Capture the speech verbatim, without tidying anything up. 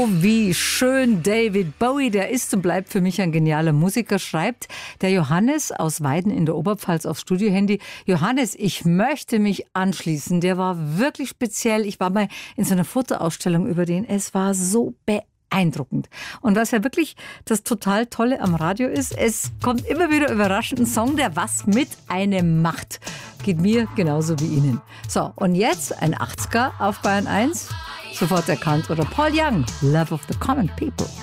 Wie schön David Bowie, der ist und bleibt für mich ein genialer Musiker, schreibt der Johannes aus Weiden in der Oberpfalz aufs Studiohandy. Johannes, ich möchte mich anschließen. Der war wirklich speziell. Ich war mal in so einer Fotoausstellung über den. Es war so beeindruckend. Und was ja wirklich das total Tolle am Radio ist, es kommt immer wieder überraschend ein Song, der was mit einem macht. Geht mir genauso wie Ihnen. So, und jetzt ein achtziger auf Bayern eins. Sofort erkannt. Oder Paul Young, Love of the Common People.